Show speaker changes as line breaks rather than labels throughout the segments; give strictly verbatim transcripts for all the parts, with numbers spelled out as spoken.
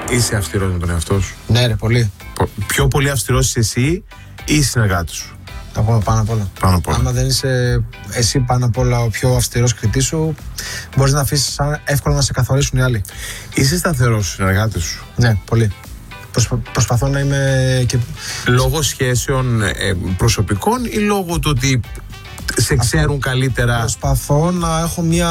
Είσαι αυστηρός με τον εαυτό σου?
Ναι, ρε, πολύ.
Πιο πολύ αυστηρός είσαι εσύ ή οι συνεργάτες σου?
Εγώ πάνω απ' όλα.
Πάνω απ' όλα.
Άμα δεν είσαι εσύ πάνω απ' όλα ο πιο αυστηρός κριτής σου, μπορείς να αφήσεις εύκολα να σε καθορίσουν οι άλλοι.
Είσαι σταθερός στους συνεργάτες σου?
Ναι, πολύ. Προσπα... Προσπαθώ να είμαι και...
Λόγω σχέσεων ε, προσωπικών ή λόγω του ότι σε ξέρουν Αυτό. καλύτερα?
Προσπαθώ να έχω μια,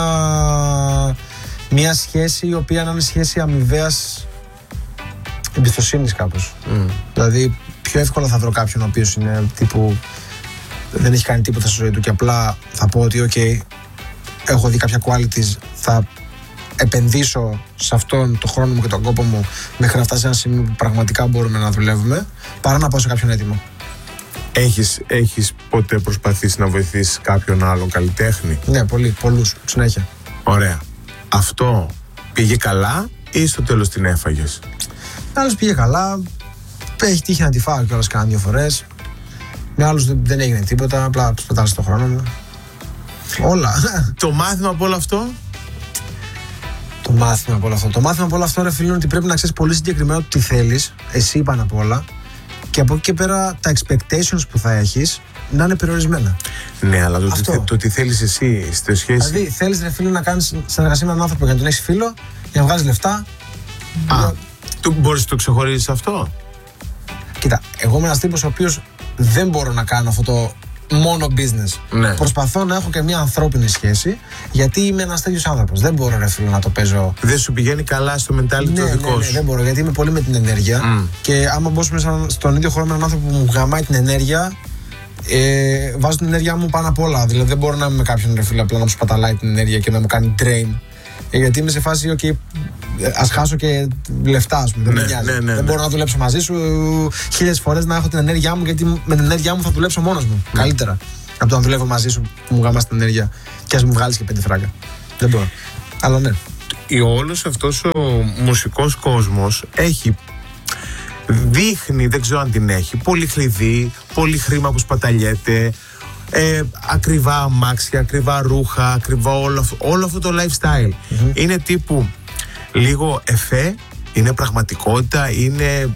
μια σχέση η οποία να είναι σχέση αμοιβαίας εμπιστοσύνης κάπως. Mm. Δηλαδή πιο εύκολα θα βρω κάποιον ο οποίος είναι τύπου δεν έχει κάνει τίποτα στη ζωή του και απλά θα πω ότι ok, έχω δει κάποια qualities, θα επενδύσω σε αυτόν τον χρόνο μου και τον κόπο μου μέχρι να φτάσει σε ένα σημείο που πραγματικά μπορούμε να δουλεύουμε, παρά να πάω σε κάποιον έτοιμο.
Έχεις, έχεις ποτέ προσπαθήσει να βοηθήσεις κάποιον άλλον καλλιτέχνη?
Ναι, πολύ, πολλούς, συνέχεια.
Ωραία. Αυτό πήγε καλά ή στο τέλος την έφαγες?
Άλλος πήγε καλά, έχει τύχει να τη φάω κιόλας κάνα δύο φορές. Με άλλους δεν έγινε τίποτα, απλά σπατάλησα τον χρόνο μου. Όλα.
Το μάθημα από όλο αυτό?
Το μάθημα από όλο αυτό. Το μάθημα από όλο αυτό, ρε φίλε, είναι ότι πρέπει να ξέρεις πολύ συγκεκριμένα τι θέλεις, εσύ πάνω απ' όλα, και από εκεί και πέρα τα expectations που θα έχεις να είναι περιορισμένα.
Ναι, αλλά το, θε, το τι θέλεις εσύ στη σχέση.
Δηλαδή, θέλεις, ρε φίλε, να κάνεις συνεργασία με έναν άνθρωπο για να τον έχεις φίλο, για να βγάζεις λεφτά.
Α, για... του, μπορείς να το ξεχωρίσεις αυτό?
Κοίτα, εγώ είμαι ένας τύπος ο οποίος δεν μπορώ να κάνω αυτό το μόνο business.
Ναι.
Προσπαθώ να έχω και μια ανθρώπινη σχέση, γιατί είμαι ένας τέτοιος άνθρωπος. Δεν μπορώ, ρε φίλε, να το παίζω.
Δεν σου πηγαίνει καλά στο mentality
ναι,
το δικό
ναι, ναι,
σου?
δεν μπορώ, γιατί είμαι πολύ με την ενέργεια. Mm. Και άμα μπω μέσα στον ίδιο χρόνο με έναν άνθρωπο που μου γαμάει την ενέργεια, ε, βάζω την ενέργειά μου πάνω απ' όλα. Δηλαδή, δεν μπορώ να είμαι με κάποιον, ρε φίλε, απλά να μου σπαταλάει την ενέργεια και να μου κάνει drain. Ε, γιατί είμαι σε φάση, OK, ας χάσω και λεφτά, ας πούμε.
Ναι,
δεν με νοιάζει.
Ναι, ναι,
δεν
ναι.
μπορώ να δουλέψω μαζί σου χίλιες φορές να έχω την ενέργειά μου, γιατί με την ενέργειά μου θα δουλέψω μόνος μου. Ναι. Καλύτερα από το να δουλεύω μαζί σου που μου γαμάς την ενέργεια και ας μου βγάλεις και πέντε φράγκα. Δεν μπορώ. Αλλά ναι.
Όλος αυτός ο μουσικός κόσμος έχει, δείχνει, δεν ξέρω αν την έχει, πολύ κλειδί, πολύ χρήμα που σπαταλιέται, ε, ακριβά αμάξια, ακριβά ρούχα, ακριβά όλο, όλο αυτό το lifestyle. Mm-hmm. Είναι τύπου λίγο εφέ, είναι πραγματικότητα, είναι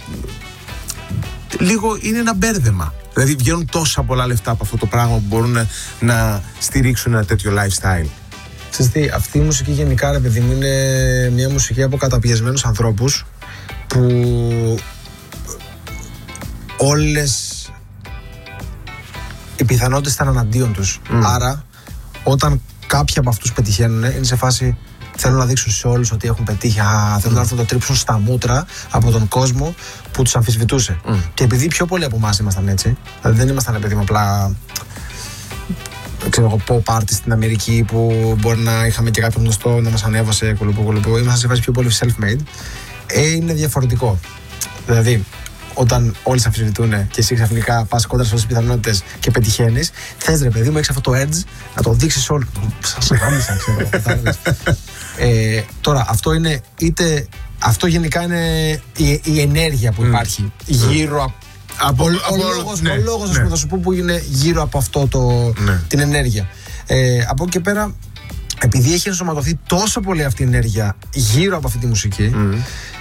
λίγο, είναι ένα μπέρδεμα. Δηλαδή βγαίνουν τόσα πολλά λεφτά από αυτό το πράγμα που μπορούν να, να στηρίξουν ένα τέτοιο lifestyle.
Ξέρεις τι, αυτή η μουσική γενικά, ρε παιδί μου, είναι μια μουσική από καταπιεσμένους ανθρώπους που όλες οι πιθανότητες ήταν εναντίον τους. Mm. Άρα, όταν κάποιοι από αυτούς πετυχαίνουν, είναι σε φάση θέλουν να δείξουν σε όλους ότι έχουν πετύχει. Α, θέλουν mm. να το τρίψουν στα μούτρα από τον κόσμο που τους αμφισβητούσε. Mm. Και επειδή πιο πολλοί από εμάς ήμασταν έτσι, δηλαδή δεν ήμασταν, επειδή μου απλά, ξέρω εγώ, pop artist στην Αμερική που μπορεί να είχαμε και κάποιον γνωστό να μας ανέβασε, κολοπό, κολοπό. Ήμασταν σε φάση πιο πολύ self-made. Ε, είναι διαφορετικό. Δηλαδή, όταν όλοι σε αμφισβητούν και εσύ ξαφνικά πας κόντρα σε όλες τις πιθανότητες και πετυχαίνεις, θες, ρε παιδί μου, έχεις αυτό το edge να το δείξεις όλους. Σας γάμισα, ξέρω. ε, τώρα, αυτό είναι είτε. Αυτό γενικά είναι η, η ενέργεια που υπάρχει mm. γύρω από. Από, ο, από, ο λόγος, ναι, ο λόγος ναι. θα σου πω που είναι γύρω από αυτό το, ναι. την ενέργεια. Ε, από εκεί και πέρα, επειδή έχει ενσωματωθεί τόσο πολύ αυτή η ενέργεια γύρω από αυτή τη μουσική, mm.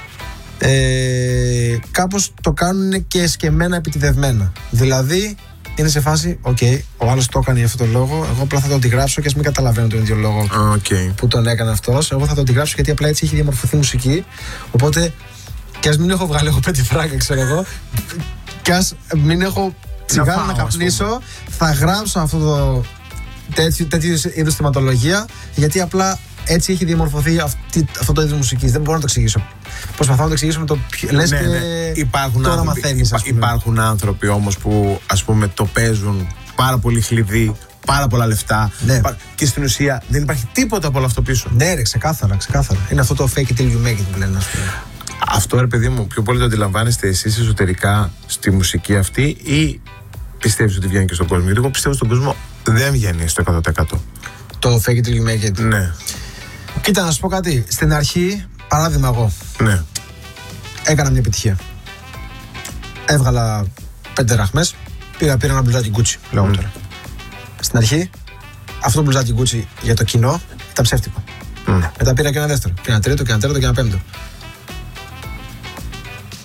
ε, κάπως το κάνουν και εσκεμμένα επιτιδευμένα. Δηλαδή, είναι σε φάση, οκ, okay, ο άλλος το έκανε για αυτόν τον λόγο, εγώ απλά θα το αντιγράψω και ας μην καταλαβαίνω τον ίδιο λόγο
okay.
που τον έκανε αυτός. Εγώ θα το αντιγράψω γιατί απλά έτσι έχει διαμορφωθεί μουσική. Οπότε, και ας μην έχω βγάλει εγώ πέντε φράγκα, ξέρω εγώ, και ας μην έχω τσιγάρο να, να καπνίσω, θα γράψω αυτό το τέτοιο, τέτοιο είδους θεματολογία, γιατί απλά έτσι έχει διαμορφωθεί αυτή, αυτό το είδος μουσικής. Δεν μπορώ να το εξηγήσω. Προσπαθώ να το εξηγήσω με το λες, ναι, και ναι. Υπάρχουν τώρα άνθρωποι, μαθαίνεις,
υπά, υπάρχουν άνθρωποι όμως που, ας πούμε, το παίζουν πάρα πολύ χλειδί, πάρα πολλά λεφτά,
ναι.
και στην ουσία δεν υπάρχει τίποτα από όλο αυτό πίσω.
Ναι, ρε, ξεκάθαρα, ξεκάθαρα. Είναι αυτό το fake it till you make it που λένε, ας πούμε.
Αυτό, ρε παιδί μου, πιο πολύ το αντιλαμβάνεστε εσείς εσωτερικά στη μουσική αυτή ή πιστεύεις ότι βγαίνει και στον κόσμο? Γιατί εγώ πιστεύω στον κόσμο δεν βγαίνει στο εκατό τοις εκατό.
Το fake it till you make it.
Ναι.
Κοίτα, να σου πω κάτι. Στην αρχή, παράδειγμα εγώ,
ναι.
έκανα μια επιτυχία. Έβγαλα πέντε ραχμές, πήγα πήρα ένα μπλουζάκι Gucci, λέω mm. τώρα. Στην αρχή, αυτό το μπλουζάκι Gucci για το κοινό ήταν ψεύτικο. Mm. Μετά πήρα και ένα δεύτερο, και ένα τρίτο, και ένα τέταρτο, και ένα πέμπτο.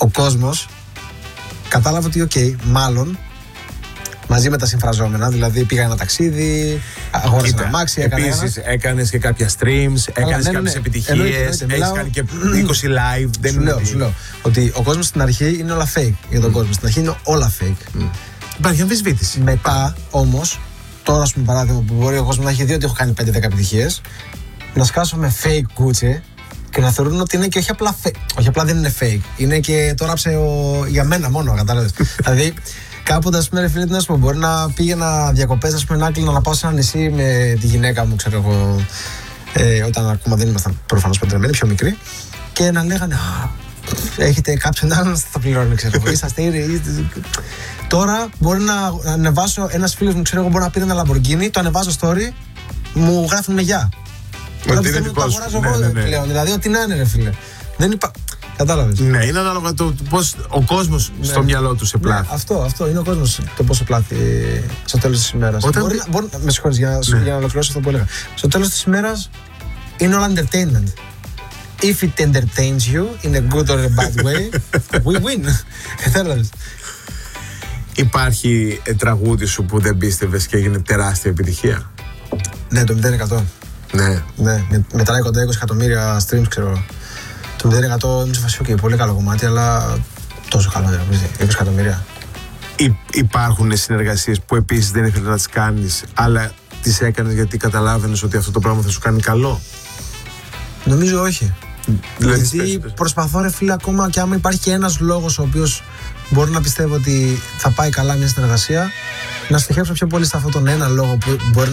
ο κόσμος κατάλαβε ότι, οκ, okay, μάλλον μαζί με τα συμφραζόμενα, δηλαδή πήγα ένα ταξίδι, αγόρασε ένα αμάξι, έκανε.
Επίσης, έκανες και κάποια streams, έκανες
ναι, ναι,
κάποιες
ναι.
επιτυχίες,
Εννοείται,
έχεις κάνει και είκοσι live. Δεν
σου, λέω, σου λέω ότι ο κόσμος στην αρχή είναι όλα fake για τον mm. κόσμο. Στην αρχή είναι όλα fake. Mm.
Υπάρχει αμφισβήτηση.
Μετά όμως, τώρα, ας πούμε, παράδειγμα που μπορεί ο κόσμος να έχει δει ότι έχω κάνει πέντε δέκα επιτυχίες, να σκάσω με fake κούτσε και να θεωρούν ότι είναι και όχι απλά fake. Όχι απλά δεν είναι fake. Είναι και το ράψε ο... για μένα μόνο, κατάλαβες. Δηλαδή, κάποτε, ας πούμε, ρε φίλε, τι να σου πω, μπορεί να πήγαινα διακοπές, ας πούμε, να κλείνα να πάω σε ένα νησί με τη γυναίκα μου, ξέρω εγώ, ε, όταν ακόμα δεν ήμασταν προφανώς παντρεμένοι, πιο μικροί, και να λέγανε, α, έχετε κάποιον άλλον να θα πληρώνει, ξέρω εγώ, είσαστε ήδη. Τώρα μπορεί να ανεβάσω, ένας φίλος μου, ξέρω εγώ, μπορεί να πήρε ένα Lamborghini, το ανεβάζω story, μου γράφουν με γεια. Τώρα πιστεύω ότι το αγοράζω εγώ, ναι, ναι, ναι. πλέον. Δηλαδή, ό,τι να είναι, ρε φίλε. Δεν υπά... Κατάλαβες.
Ναι, είναι ανάλογα το πώς ο κόσμος ναι. στο μυαλό του σε πλάθει.
Ναι, αυτό, αυτό είναι ο κόσμος το πόσο πλάθει στο τέλος της ημέρας.
Όταν...
Μπορεί, μπορεί, με συγχωρείς για, ναι. για να ολοκληρώσω αυτό που έλεγα. Στο τέλος της ημέρας είναι όλα entertainment. If it entertains you in a good or a bad way, we win. Κατάλαβες.
Υπάρχει ε, τραγούδι σου που δεν πίστευες και έγινε τεράστια επιτυχία?
Ναι, το μηδέν τοις εκατό.
Ναι.
Ναι, με, μετράει κοντά είκοσι εκατομμύρια streams, ξέρω. Το μηδέν τοις εκατό είμαι σε φάση, okay, πολύ καλό κομμάτι, αλλά τόσο καλό δεν είναι, είκοσι εκατομμύρια.
Υ, υπάρχουν συνεργασίες που επίσης δεν ήθελες να τις κάνεις, αλλά τις έκανες γιατί καταλάβαινες ότι αυτό το πράγμα θα σου κάνει καλό?
Νομίζω όχι.
Δηλαδή,
γιατί προσπαθώ, ρε φίλε, ακόμα και άμα υπάρχει και ένας λόγος ο οποίος μπορώ να πιστεύω ότι θα πάει καλά μια συνεργασία, να στοχεύσω πιο πολύ σε αυτόν τον ένα λόγο που μπορεί